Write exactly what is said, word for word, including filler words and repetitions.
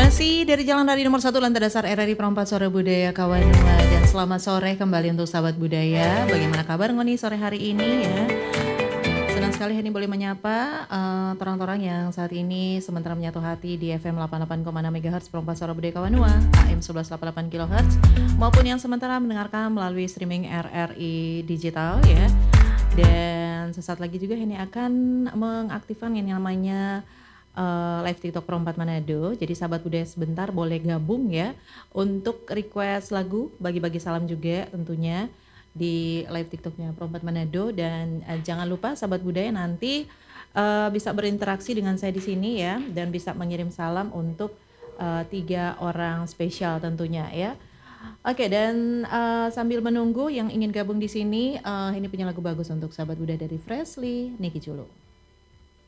Masih dari Jalan Raya nomor satu Lantai Dasar R R I Perempat Sore Budaya Kawanua. Dan selamat sore kembali untuk sahabat budaya. Bagaimana kabar ngoni sore hari ini ya? Senang sekali ini boleh menyapa uh, orang-orang yang saat ini sementara menyatu hati di F M delapan puluh delapan koma enam MHz Perempat Sore Budaya Kawanua, A M seratus delapan puluh delapan kilohertz, maupun yang sementara mendengarkan melalui streaming R R I digital ya. Dan sesaat lagi juga ini akan mengaktifkan yang namanya Uh, live TikTok Perempat Manado. Jadi sahabat budaya sebentar boleh gabung ya untuk request lagu, bagi-bagi salam juga tentunya di live TikToknya Perempat Manado. Dan uh, jangan lupa sahabat budaya nanti uh, bisa berinteraksi dengan saya di sini ya, dan bisa mengirim salam untuk uh, tiga orang spesial tentunya ya. Oke, dan uh, sambil menunggu yang ingin gabung di sini, uh, ini punya lagu bagus untuk sahabat budaya dari Freshly, Niki Julu.